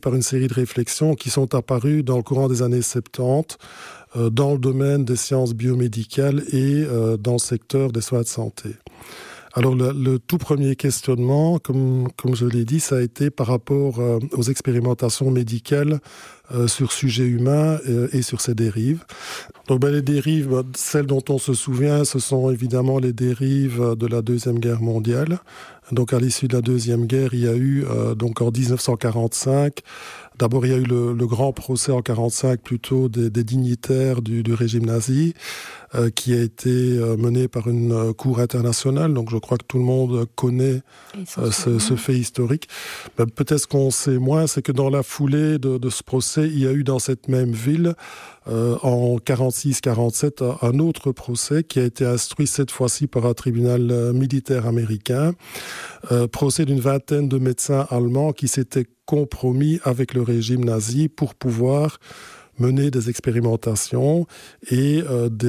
par une série de réflexions qui sont apparues dans le courant des années 70 dans le domaine des sciences biomédicales et dans le secteur des soins de santé. Alors le tout premier questionnement, comme je l'ai dit, ça a été par rapport aux expérimentations médicales sur sujets humains et sur ces dérives. Donc les dérives, celles dont on se souvient, ce sont évidemment les dérives de la Deuxième Guerre mondiale. Donc à l'issue de la Deuxième Guerre, il y a eu donc en 1945, d'abord il y a eu le grand procès en 1945 plutôt des dignitaires du régime nazi, qui a été mené par une cour internationale. Donc je crois que tout le monde connaît ce fait historique. Mais peut-être ce qu'on sait moins, c'est que dans la foulée de ce procès, il y a eu dans cette même ville, en 46-47, un autre procès qui a été instruit cette fois-ci par un tribunal militaire américain. Procès d'une vingtaine de médecins allemands qui s'étaient compromis avec le régime nazi pour pouvoir mener des expérimentations et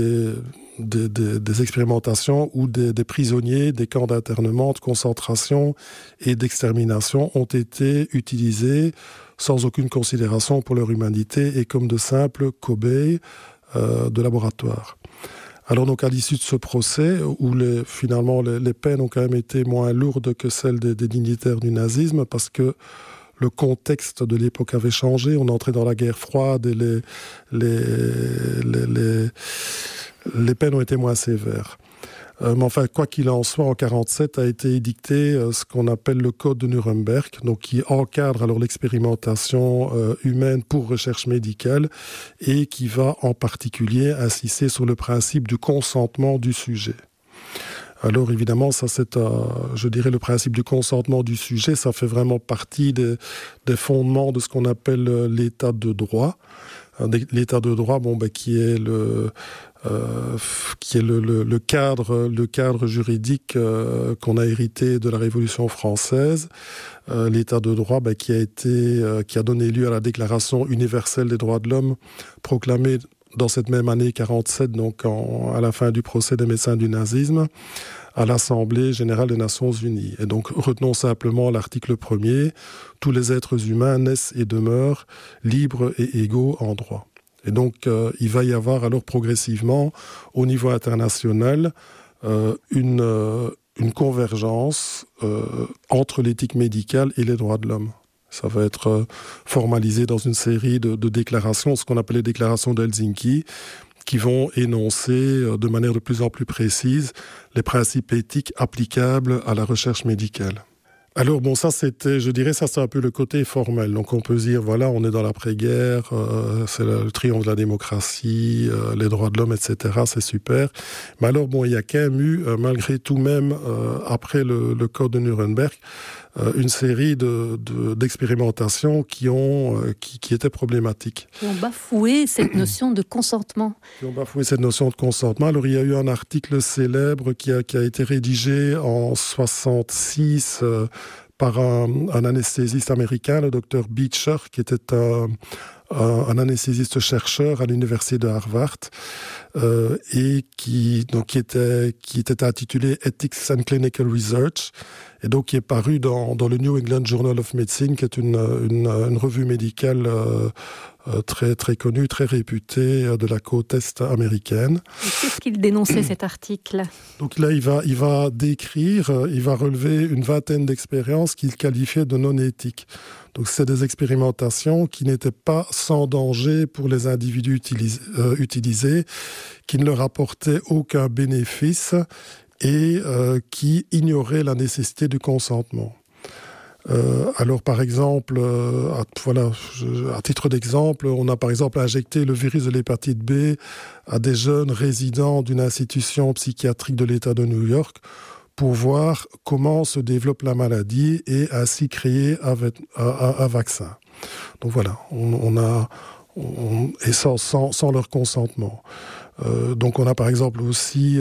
des expérimentations où des prisonniers, des camps d'internement, de concentration et d'extermination ont été utilisés sans aucune considération pour leur humanité et comme de simples cobayes de laboratoire. Alors donc à l'issue de ce procès, où finalement les peines ont quand même été moins lourdes que celles des dignitaires du nazisme, parce que le contexte de l'époque avait changé, on entrait dans la guerre froide et les peines ont été moins sévères. Mais enfin, quoi qu'il en soit, en 1947 a été édicté ce qu'on appelle le Code de Nuremberg, donc qui encadre alors l'expérimentation humaine pour recherche médicale et qui va en particulier insister sur le principe du consentement du sujet. Alors évidemment, ça c'est, je dirais, le principe du consentement du sujet, ça fait vraiment partie des fondements de ce qu'on appelle l'état de droit. L'état de droit, qui est le cadre juridique qu'on a hérité de la Révolution française. L'état de droit qui a donné lieu à la Déclaration universelle des droits de l'homme, proclamée dans cette même année 1947, donc à la fin du procès des médecins du nazisme, à l'Assemblée générale des Nations unies. Et donc, retenons simplement l'article 1er, « Tous les êtres humains naissent et demeurent libres et égaux en droit ». Et donc, il va y avoir alors progressivement, au niveau international, une convergence entre l'éthique médicale et les droits de l'homme. Ça va être formalisé dans une série de déclarations, ce qu'on appelle les déclarations d'Helsinki, qui vont énoncer de manière de plus en plus précise les principes éthiques applicables à la recherche médicale. Alors ça c'était, je dirais, ça c'est un peu le côté formel. Donc on peut se dire, voilà, on est dans l'après-guerre, c'est le triomphe de la démocratie, les droits de l'homme, etc., c'est super. Mais alors il y a quand même eu, malgré tout même, après le Code de Nuremberg, une série d'expérimentations qui étaient problématiques. Qui ont bafoué cette notion de consentement. Alors il y a eu un article célèbre qui a été rédigé en 1966 par un anesthésiste américain, le docteur Beecher, qui était un anesthésiste-chercheur à l'université de Harvard, et qui était intitulé Ethics and Clinical Research, et donc qui est paru dans le New England Journal of Medicine, qui est une revue médicale très, très connue, très réputée de la côte est américaine. Et qu'est-ce qu'il dénonçait cet article ? Donc là, il va décrire, il va relever une vingtaine d'expériences qu'il qualifiait de non éthiques. Donc c'est des expérimentations qui n'étaient pas sans danger pour les individus utilisés, qui ne leur apportaient aucun bénéfice et qui ignoraient la nécessité du consentement. Alors par exemple, à titre d'exemple, on a par exemple injecté le virus de l'hépatite B à des jeunes résidents d'une institution psychiatrique de l'État de New York pour voir comment se développe la maladie et ainsi créer un vaccin. Donc voilà, et sans leur consentement. Donc on a par exemple aussi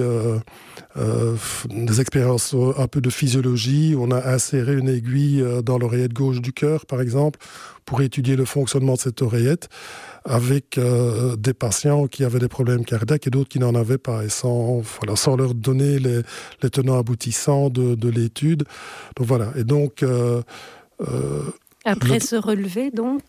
des expériences un peu de physiologie. On a inséré une aiguille dans l'oreillette gauche du cœur, par exemple, pour étudier le fonctionnement de cette oreillette avec des patients qui avaient des problèmes cardiaques et d'autres qui n'en avaient pas, et sans leur donner les tenants aboutissants de l'étude. Donc voilà. Et donc Après ce relevé, donc